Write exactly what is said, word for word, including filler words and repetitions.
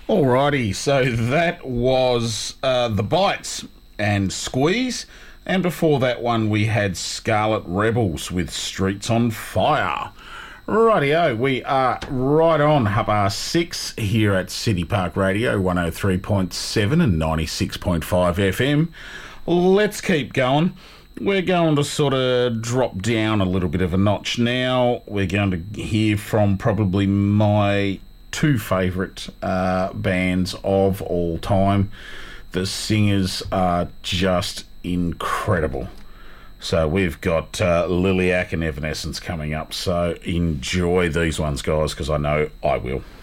Alrighty, so that was uh, The Bites and Squeeze. And before that one, we had Scarlet Rebels with Streets on Fire. Rightio, we are right on half past six here at City Park Radio, one oh three point seven and ninety-six point five F M. Let's keep going. We're going to sort of drop down a little bit of a notch now. We're going to hear from probably my two favourite uh, bands of all time. The singers are just incredible. So we've got uh, Liliac and Evanescence coming up. So enjoy these ones, guys, because I know I will.